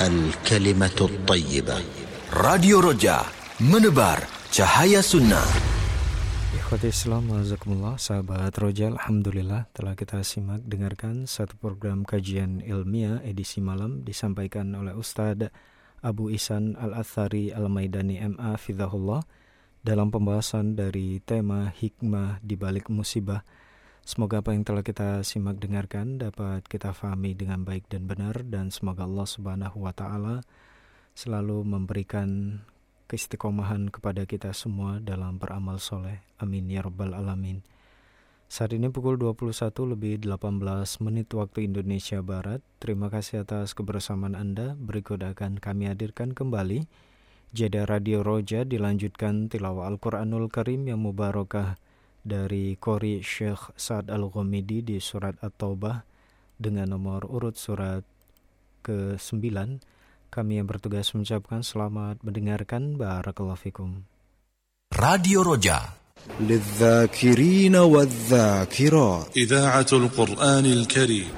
الكلمة الطيبة. Radio Roja, menebar cahaya sunnah. Ikhwati Islam, wajazakumullah, sahabat Roja, alhamdulillah telah kita simak dengarkan satu program kajian ilmiah edisi malam disampaikan oleh Ustadz Abu Ihsan Al-Athari Al-Maidani MA Fidhahullah dalam pembahasan dari tema hikmah di balik musibah. Semoga apa yang telah kita simak dengarkan dapat kita fahami dengan baik dan benar, dan semoga Allah Subhanahu wa Ta'ala selalu memberikan keistiqomahan kepada kita semua dalam beramal soleh. Amin ya rabbal alamin. Saat ini pukul 21:18 waktu Indonesia Barat. Terima kasih atas kebersamaan Anda. Berikut akan kami hadirkan kembali jeda Radio Roja, dilanjutkan tilawah Al-Quranul Karim yang mubarakah dari Qori Syekh Sa'ad Al-Ghamidi di surat At-Taubah dengan nomor urut surat ke-9. Kami yang bertugas mengucapkan selamat mendengarkan. Barakallahu fikum. Radio Roja, للذاكرين والذاكرات. إذاعة القرآن الكريم.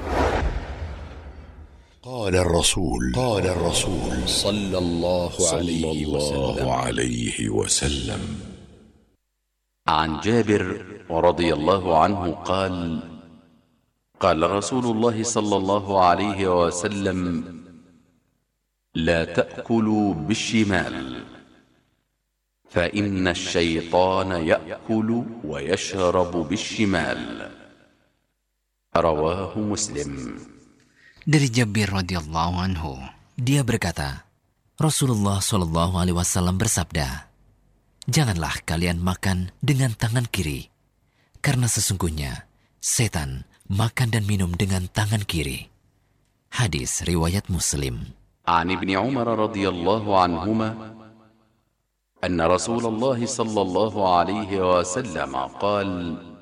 قال الرسول صلى الله عليه وسلم عن جابر رضي الله عنه قال قال رسول الله صلى الله عليه وسلم لا تأكلوا بالشمال فإن الشيطان يأكل ويشرب بالشمال. رواه مسلم. Dari Jabir radhiyallahu anhu, dia berkata, Rasulullah shallallahu alaihi wasallam bersabda, janganlah kalian makan dengan tangan kiri, karena sesungguhnya setan makan dan minum dengan tangan kiri. Hadis riwayat Muslim. عن ابن عمر رضي الله عنهما أن رسول الله صلى الله عليه وسلم قال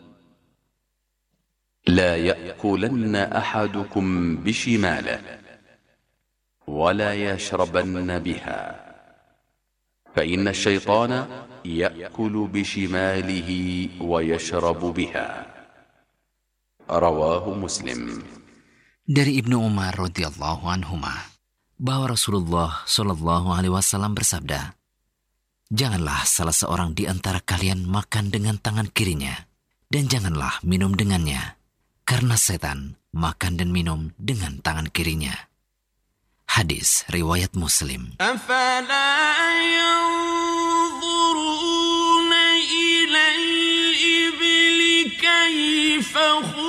لا يأكلن أحدكم بشماله ولا يشربن بها فإن الشيطان يأكل بشماله ويشرب بها. رواه مسلم. Dari Ibnu Umar radhiyallahu anhuma bahwa Rasulullah shallallahu alaihi wasallam bersabda, janganlah salah seorang di antara kalian makan dengan tangan kirinya, dan janganlah minum dengannya, karena setan makan dan minum dengan tangan kirinya. Hadis riwayat Muslim. أفلا ينظرون إلى الإبل كيف